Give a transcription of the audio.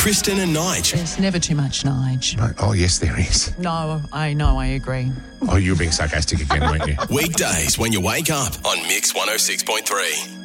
Kristen and Nige. There's never too much, Nige. No, oh, yes, there is. No, I agree. Oh, you were being sarcastic again, weren't you? Weekdays when you wake up on Mix 106.3.